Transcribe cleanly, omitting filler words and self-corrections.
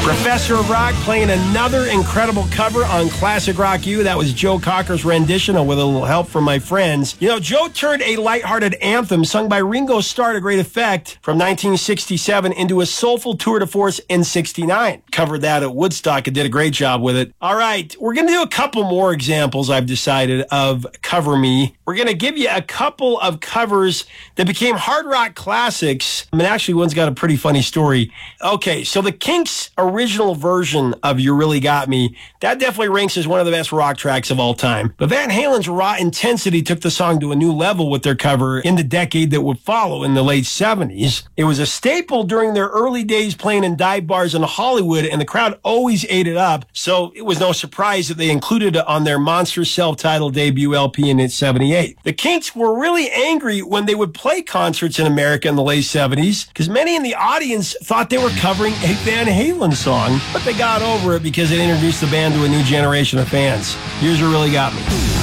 Professor of Rock playing another incredible cover on Classic Rock U. That was Joe Cocker's rendition with a little help from my friends. You know, Joe turned a lighthearted anthem sung by Ringo Starr to great effect from 1967 into a soulful tour de force in 69. Covered that at Woodstock and did a great job with it. All right, we're going to do a couple more examples, I've decided, of Cover Me. We're going to give you a couple of covers that became hard rock classics. I mean, actually, one's got a pretty funny story. Okay, so the Kinks' original version of You Really Got Me, that definitely ranks as one of the best rock tracks of all time. But Van Halen's raw intensity took the song to a new level with their cover in the decade that would follow in the late 70s. It was a staple during their early days playing in dive bars in Hollywood, and the crowd always ate it up, so it was no surprise that they included it on their monster self-titled debut LP in 78. The Kinks were really angry when they would play concerts in America in the late 70s because many in the audience thought they were covering a Van Halen song, but they got over it because it introduced the band to a new generation of fans. Here's You Really Got Me.